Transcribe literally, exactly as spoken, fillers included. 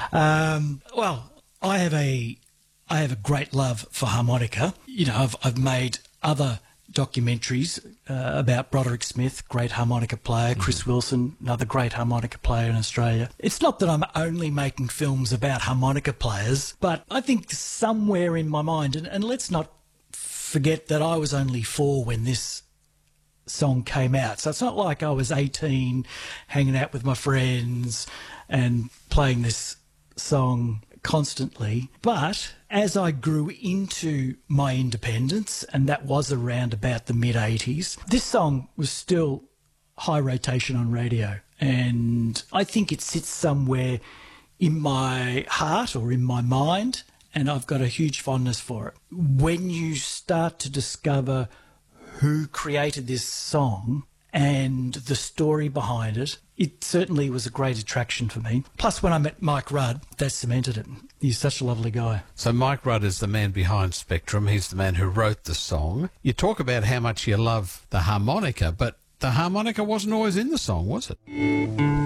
Um, well, I have a I have a great love for harmonica. You know, I've I've made other documentaries uh, about Broderick Smith, great harmonica player, Chris mm-hmm. Wilson, another great harmonica player in Australia. It's not that I'm only making films about harmonica players, but I think somewhere in my mind, and, and let's not forget that I was only four when this song came out. So it's not like I was eighteen hanging out with my friends and playing this song constantly. But as I grew into my independence, and that was around about the mid eighties, this song was still high rotation on radio. And I think it sits somewhere in my heart or in my mind, and I've got a huge fondness for it. When you start to discover who created this song and the story behind it, it certainly was a great attraction for me. Plus, when I met Mike Rudd, that cemented it. He's such a lovely guy. So Mike Rudd is the man behind Spectrum. He's the man who wrote the song. You talk about how much you love the harmonica, but the harmonica wasn't always in the song, was it?